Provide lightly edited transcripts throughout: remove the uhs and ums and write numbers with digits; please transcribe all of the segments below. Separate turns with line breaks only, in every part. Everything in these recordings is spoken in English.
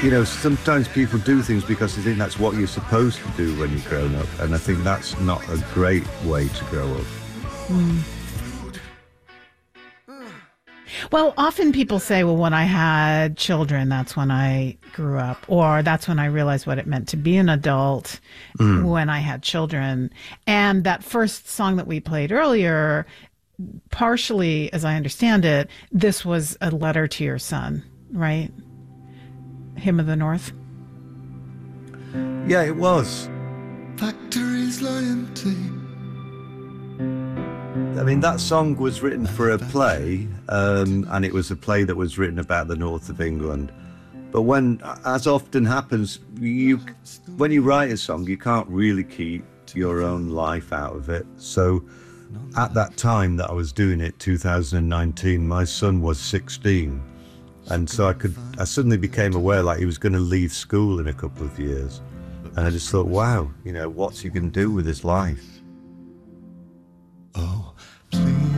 You know, sometimes people do things because they think that's what you're supposed to do when you're grown up, and I think that's not a great way to grow up.
Well, often people say, well, when I had children, that's when I grew up, or that's when I realized what it meant to be an adult when I had children. And that first song that we played earlier, partially, as I understand it, this was a letter to your son, right? Hymn of the North.
Yeah, it was.
Factories lie empty.
I mean, that song was written for a play, and it was a play that was written about the north of England. But when, as often happens, when you write a song, you can't really keep your own life out of it. So at that time that I was doing it, 2019, my son was 16. And so I suddenly became aware like he was going to leave school in a couple of years. And I just thought, wow, you know, what's he going to do with his life?
Oh, please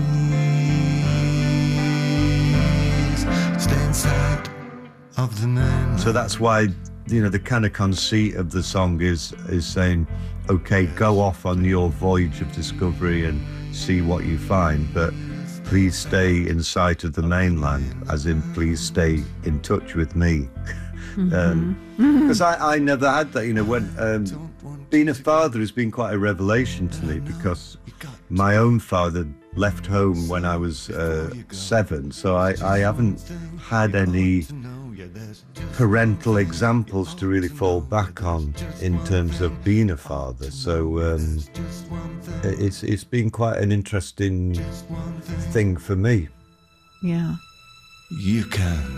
stay inside of the man.
So that's why, you know, the kind of conceit of the song is saying, okay, go off on your voyage of discovery and see what you find, but please stay in sight of the mainland, as in please stay in touch with me. Because I never had that, you know, when being a father has been quite a revelation to me, because my own father left home when I was 7, so I haven't had any parental examples to really fall back on in terms of being a father. So it's been quite an interesting thing for me.
Yeah.
You can.